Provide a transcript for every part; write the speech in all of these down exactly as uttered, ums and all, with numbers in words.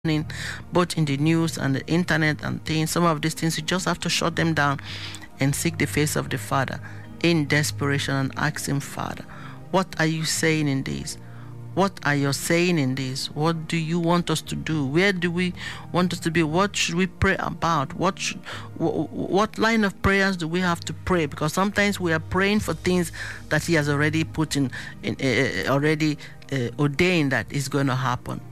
happening both in the news and the internet and things. Some of these things you just have to shut them down and seek the face of the Father in desperation and ask him, Father, what are you saying in this? What are you saying in this? What do you want us to do? Where do we want us to be? What should we pray about? What should, what, what line of prayers do we have to pray? Because sometimes we are praying for things that he has already put in, in uh, already uh, ordained that is going to happen.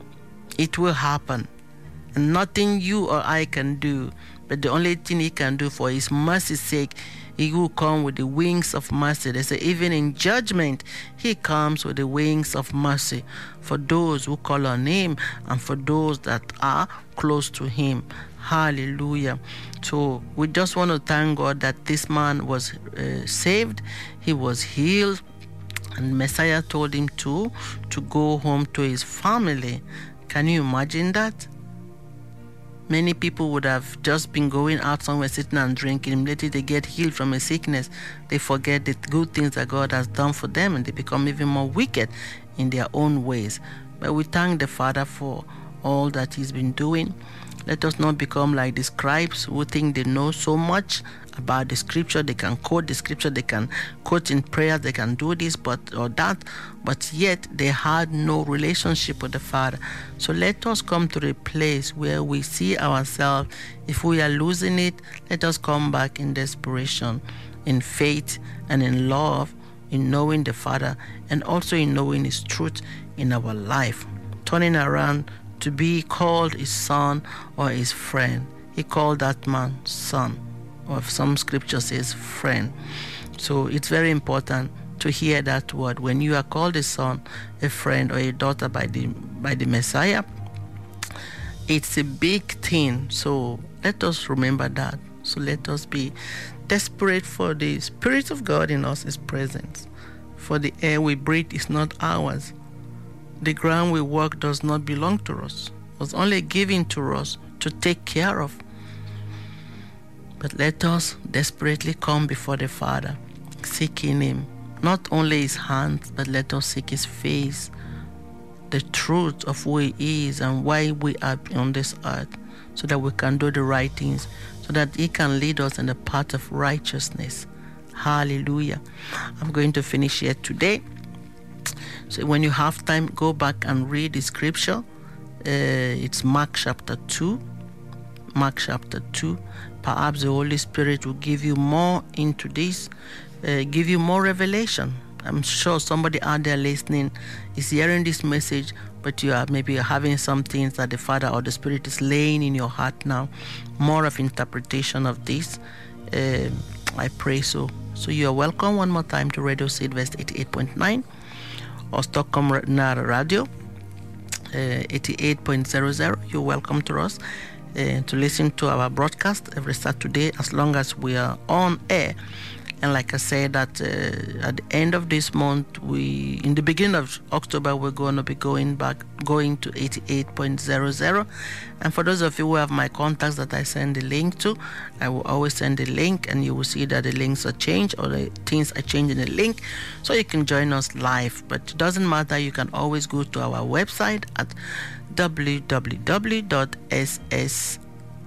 It will happen. And nothing you or I can do, but the only thing he can do for his mercy's sake, he will come with the wings of mercy. They say even in judgment, he comes with the wings of mercy for those who call on him and for those that are close to him. Hallelujah. So we just want to thank God that this man was uh, saved. He was healed. And Messiah told him to, to go home to his family. Can you imagine that? Many people would have just been going out somewhere, sitting and drinking. Immediately they get healed from a sickness, they forget the good things that God has done for them, and they become even more wicked in their own ways. But we thank the Father for all that he's been doing. Let us not become like the scribes who think they know so much about the scripture. They can quote the scripture, they can quote in prayer, they can do this but or that, but yet they had no relationship with the Father. So let us come to a place where we see ourselves. If we are losing it, let us come back in desperation, in faith and in love, in knowing the Father and also in knowing his truth in our life, turning around to be called his son or his friend. He called that man son, or some scripture says friend. So it's very important to hear that word. When you are called a son, a friend, or a daughter by the by the Messiah, it's a big thing. So let us remember that. So let us be desperate for the Spirit of God in us, his presence. For the air we breathe is not ours. The ground we walk does not belong to us. It was only given to us to take care of. But let us desperately come before the Father, seeking him, not only his hands, but let us seek his face, the truth of who he is and why we are on this earth, so that we can do the right things, so that he can lead us in the path of righteousness. Hallelujah. I'm going to finish here today. So when you have time, go back and read the scripture. Uh, it's Mark chapter two. Mark chapter two. Perhaps the Holy Spirit will give you more into this, uh, give you more revelation. I'm sure somebody out there listening is hearing this message, but you are maybe having some things that the Father or the Spirit is laying in your heart now. More of interpretation of this. Uh, I pray so. So you are welcome one more time to Radio Seed West eighty-eight point nine. Or Stockholm Radio uh, eighty-eight point zero zero. You're welcome to us uh, to listen to our broadcast every Saturday as long as we are on air. And like I said, that uh, at the end of this month, we in the beginning of October, we're going to be going back, going to eighty-eight point zero zero. And for those of you who have my contacts that I send the link to, I will always send the link, and you will see that the links are changed or the things are changed in the link, so you can join us live. But it doesn't matter; you can always go to our website at w w w dot s s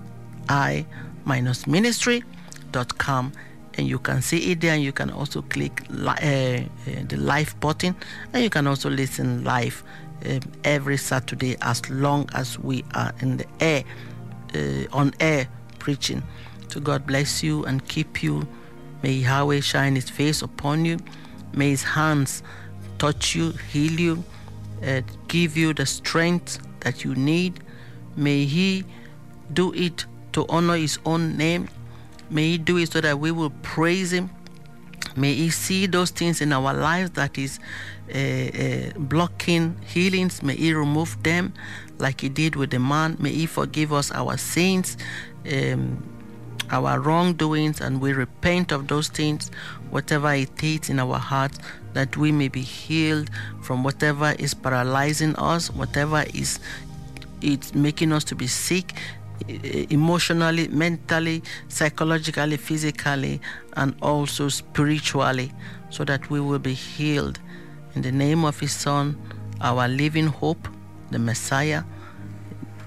i dash ministry dot com. And you can see it there, and you can also click li- uh, uh, the live button, and you can also listen live uh, every Saturday as long as we are in the air, uh, on air preaching. So God bless you and keep you. May Yahweh shine his face upon you. May his hands touch you, heal you, uh, give you the strength that you need. May he do it to honor his own name. May he do it so that we will praise him. May he see those things in our lives that is uh, uh, blocking healings. May he remove them like he did with the man. May he forgive us our sins, um, our wrongdoings, and we repent of those things, whatever it is in our hearts, that we may be healed from whatever is paralyzing us, whatever is it's making us to be sick, emotionally, mentally, psychologically, physically, and also spiritually, so that we will be healed. In the name of his Son, our living hope, the Messiah,